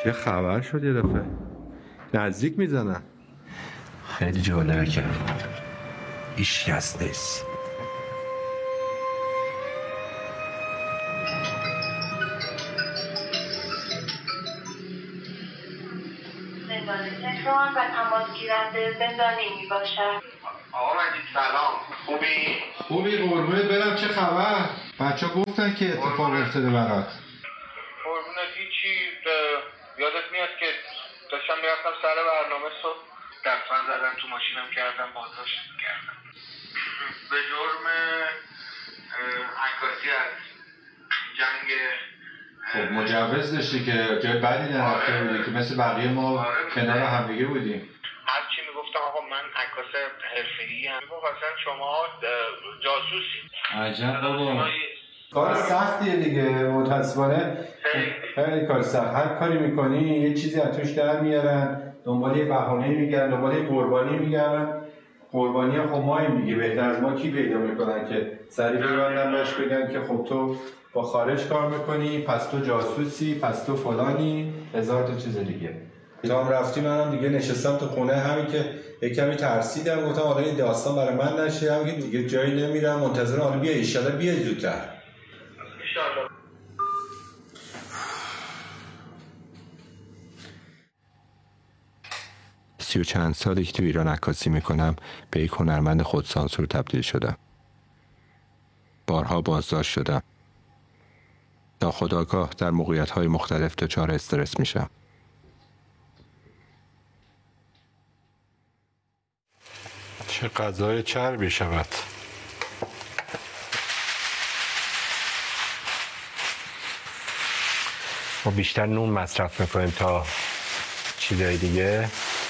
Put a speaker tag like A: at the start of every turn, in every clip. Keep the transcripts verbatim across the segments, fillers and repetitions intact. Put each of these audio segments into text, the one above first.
A: چه خبر شد یه دفعه نزدیک میزنن؟
B: خیلی جالبه که ایش کس نیست.
C: زندان تهران و تماس گیرنده زندانی می باشد.
D: آقا مجید سلام، خوبی؟
A: خوبی قربونت برم. چه خبر؟ بچه گفتن که اتفاق افتاده برات.
D: قربونت هیچی. یادت میاد که داشتم میرفتم سر برنامه صبح دستان زدم تو ماشینم کردم بازداشت کردم به جرم عکاسی از جنگ.
A: خب مجوز داشتی که جای بدی نرفته بودی که مثل بقیه ما آره کنار همدیگه بودیم.
D: هرچی میگفتم آقا من عکاس حرفه‌ای ام، میگفتن شما جاسوسی.
A: عجب بابا، کار سختیه دیگه متاسفانه. خیلی کار سخت. هر کاری میکنی یه چیزی از توش در میارن، دنبال یه بهانه میگردن، دنبال یه قربانی میگردن. قربانی خب ماییم دیگه، بهتر از ما کی پیدا میکنن که سریع ببندن بهش بگن که خب تو با خارج کار میکنی، پس تو جاسوسی، پس تو فلانی، هزار تا چیز دیگه. تا هم رفتی منم دیگه نشستم تو خونه، همین که یک کمی ترسیدم، گفتم حالا این داستان برای من نشه، همین که دیگه جایی نمیرم، منتظر حالا بیا ان شاءالله بیا زودتر ان
D: شاءالله.
B: سی و چند سالی که تو ایران عکاسی میکنم به یک هنرمند خودسانسور تبدیل شدم. بارها بازداشت شدم. ناخودآگاه در موقعیت‌های مختلف دچار استرس میشم. چه غذای چربی شود. ما بیشتر نون مصرف میکنیم تا چیزای دیگه.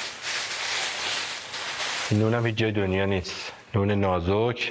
B: این نون هم هیچ جای دنیا نیست. نون نازک.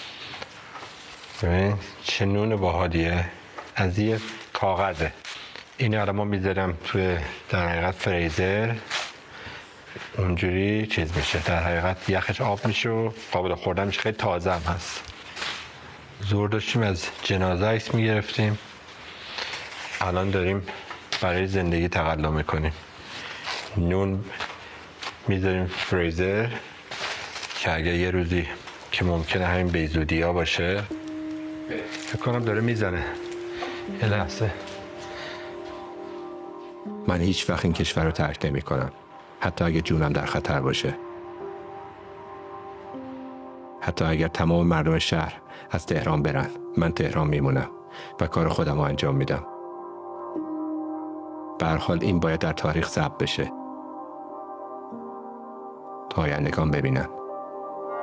B: ببین چه نون باحالیه. از یه کاغذه. این الان ما میذارم توی در حقیقت فریزر، اونجوری چیز میشه، در حقیقت یخش آب میشه و قابل خوردن میشه. خیلی تازه هم هست. زور داشتیم از جنازه عکس میگرفتیم، الان داریم برای زندگی تقلا میکنیم. نون میذاریم فریزر که اگه یه روزی که ممکنه همین بیزودی ها باشه، فکر کنم داره میزنه. یه لحظه. من هیچ وقت این کشور رو ترک نمی کنم، حتی اگه جونم در خطر باشه، حتی اگر تمام مردم شهر از تهران برن، من تهران میمونم و کار خودم رو انجام میدم. به هر حال این باید در تاریخ ثبت بشه تا آیندگان ببینن.